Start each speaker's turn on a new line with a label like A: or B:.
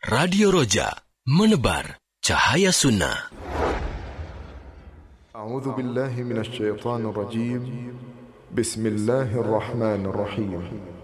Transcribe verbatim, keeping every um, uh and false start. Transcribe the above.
A: Radio Roja, menebar cahaya sunnah.
B: A'udzu billahi minasy syaithanir rajim. Bismillahirrahmanirrahim.